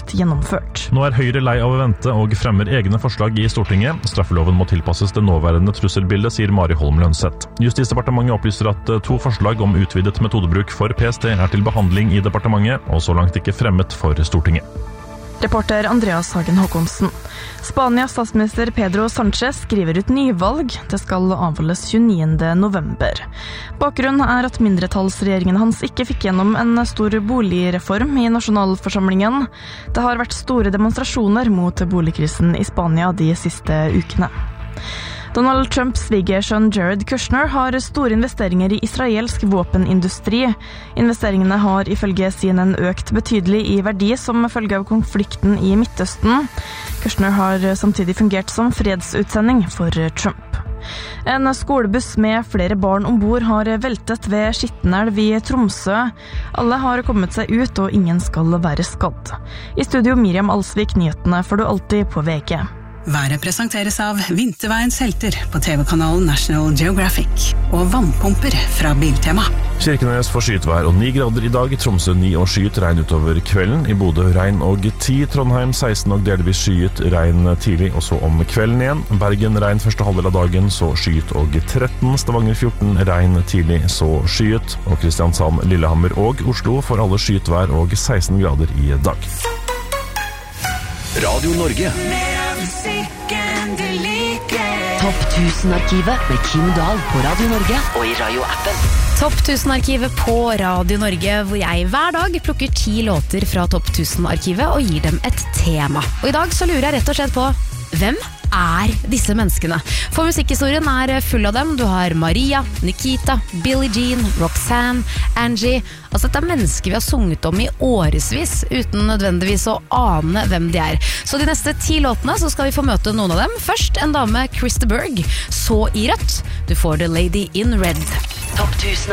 blitt gjennomført. Nå Høyre lei av å vente og fremmer egne forslag i Stortinget. Straffeloven må tilpasses det nåværende trusselbildet, sier Mari Holm Lønseth. Justisdepartementet opplyser at 2 forslag om utvidet metodebruk for PST til behandling i departementet, og så langt ikke fremmet for Stortinget. Reporter Andreas Hagen Håkonsen. Spanias statsminister Pedro Sánchez skriver ut nyvalg. Det skal avholdes 29. november. Bakgrunnen at mindretallsregjeringen hans ikke fikk gjennom en stor boligreform i nasjonalforsamlingen. Det har vært store demonstrasjoner mot boligkrisen i Spania de siste ukene. Donald Trumps svigersønn Jared Kushner har store investeringer i israelsk våpenindustri. Investeringene har ifølge CNN økt betydelig i verdi som følge av konflikten i Midtøsten. Kushner har samtidig fungert som fredsutsending for Trump. En skolebuss med flere barn ombord har veltet ved Skittenelv i Tromsø. Alle har kommet seg ut, og ingen skal være skadd. I studio Miriam Alsvik, nyhetene får du alltid på VG. Været presenteres av Vinterveiens helter på TV-kanalen National Geographic og vannpumper fra Biltema. Kirkenes får skytvær og 9 grader i dag. Tromsø 9 og skyet, regn utover kvelden. I Bodø regn og 10. Trondheim 16 og delvis skyet, regn tidlig og så om kvelden igjen. Bergen regn første halvdel av dagen, så skyet og 13. Stavanger 14, regn tidlig, så skyet. Og Kristiansand, Lillehammer og Oslo får alle skytvær og 16 grader i dag. Radio Norge. Topp 1000-arkivet med Kim Dahl på Radio Norge og i radioappen. Topp 1000-arkivet på Radio Norge, hvor jeg hver dag plukker 10 låter fra Topp 1000-arkivet og gir dem et tema. Og i dag så lurer jeg rett og slett på, hvem disse menneskene? For musikkhistorien full av dem. Du har Maria, Nikita, Billie Jean, Roxanne, Angie. Altså dette mennesker vi har sunget om i årevis uten nødvendigvis å ane hvem de Så de neste 10 låtene så skal vi få møte noen av dem. Først en dame, Krista Berg, så i rødt. Du får The Lady in Red. Topp 1000